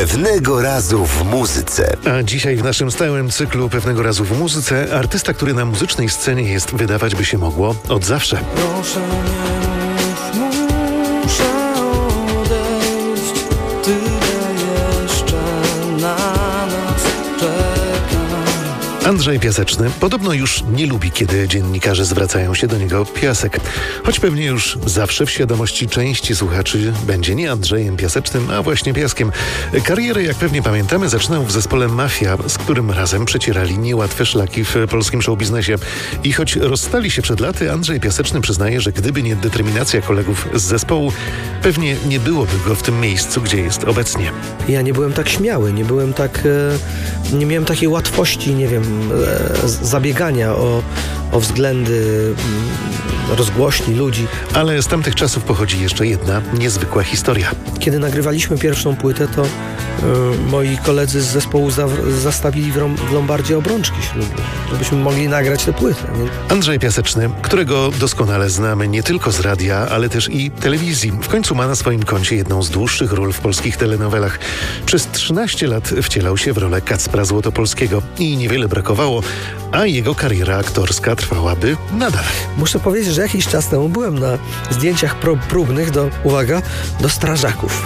Pewnego razu w muzyce. A dzisiaj w naszym stałym cyklu Pewnego razu w muzyce artysta, który na muzycznej scenie jest, wydawać by się mogło, od zawsze. Proszę nie mów, muszę odejść. Tyle jeszcze na nas czeka. Andrzej Piaseczny podobno już nie lubi, kiedy dziennikarze zwracają się do niego Piasek. Choć pewnie już zawsze w świadomości części słuchaczy będzie nie Andrzejem Piasecznym, a właśnie Piaskiem. Karierę, jak pewnie pamiętamy, zaczynał w zespole Mafia, z którym razem przecierali niełatwe szlaki w polskim showbiznesie. I choć rozstali się przed laty, Andrzej Piaseczny przyznaje, że gdyby nie determinacja kolegów z zespołu, pewnie nie byłoby go w tym miejscu, gdzie jest obecnie. Ja nie byłem tak śmiały, nie miałem takiej łatwości, zabiegania o względy rozgłośni ludzi. Ale z tamtych czasów pochodzi jeszcze jedna niezwykła historia. Kiedy nagrywaliśmy pierwszą płytę, to moi koledzy z zespołu zastawili w Lombardzie obrączki ślubne, żebyśmy mogli nagrać tę płytę. Nie? Andrzej Piaseczny, którego doskonale znamy nie tylko z radia, ale też i telewizji, w końcu ma na swoim koncie jedną z dłuższych ról w polskich telenowelach. Przez 13 lat wcielał się w rolę Kacpra Złotopolskiego i niewiele brakowało, a jego kariera aktorska trwałaby nadal. Muszę powiedzieć, że jakiś czas temu byłem na zdjęciach próbnych do strażaków.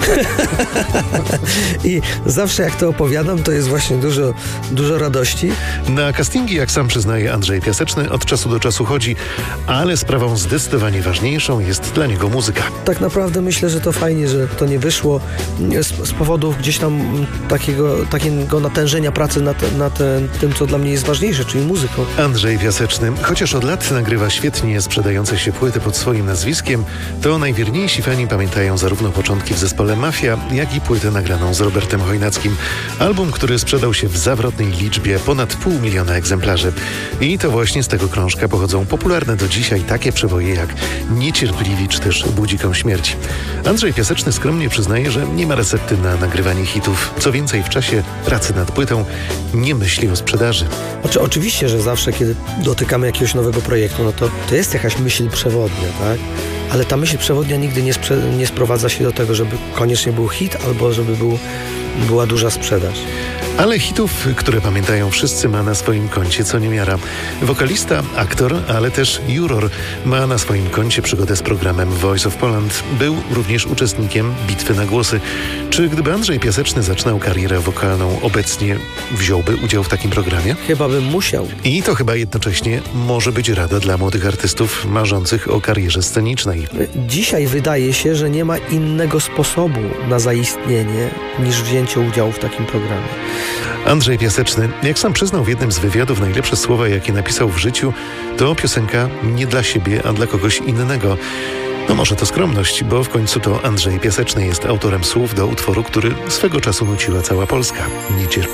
I zawsze jak to opowiadam, to jest właśnie dużo radości. Na castingi, jak sam przyznaje Andrzej Piaseczny, od czasu do czasu chodzi, ale sprawą zdecydowanie ważniejszą jest dla niego muzyka. Tak naprawdę myślę, że to fajnie, że to nie wyszło z powodów gdzieś tam takiego natężenia pracy nad tym, co dla mnie jest ważniejsze, czyli muzyką. Andrzej Piaseczny, chociaż od lat nagrywa świetnie sprzedające się płyty pod swoim nazwiskiem, to najwierniejsi fani pamiętają zarówno początki w zespole Mafia, jak i płytę nagraną z Robertem Chojnackim. Album, który sprzedał się w zawrotnej liczbie ponad 500 000 egzemplarzy. I to właśnie z tego krążka pochodzą popularne do dzisiaj takie przeboje jak Niecierpliwi czy też Budzikom śmierci. Andrzej Piaseczny skromnie przyznaje, że nie ma recepty na nagrywanie hitów. Co więcej, w czasie pracy nad płytą nie myśli o sprzedaży. Oczywiście, że zawsze, kiedy dotykamy jakiegoś nowego projektu, no to jest jakaś myśl przewodnia, tak? Ale ta myśl przewodnia nigdy nie sprowadza się do tego, żeby koniecznie był hit albo żeby była duża sprzedaż. Ale hitów, które pamiętają wszyscy, ma na swoim koncie co niemiara. Wokalista, aktor, ale też juror ma na swoim koncie przygodę z programem Voice of Poland. Był również uczestnikiem Bitwy na głosy. Czy gdyby Andrzej Piaseczny zaczynał karierę wokalną obecnie, wziąłby udział w takim programie? Chyba bym musiał. I to chyba jednocześnie może być rada dla młodych artystów marzących o karierze scenicznej. Dzisiaj wydaje się, że nie ma innego sposobu na zaistnienie niż wzięcie udziału w takim programie. Andrzej Piaseczny, jak sam przyznał w jednym z wywiadów, najlepsze słowa, jakie napisał w życiu, to piosenka nie dla siebie, a dla kogoś innego. No może to skromność, bo w końcu to Andrzej Piaseczny jest autorem słów do utworu, który swego czasu nuciła cała Polska. Niecierpliwi.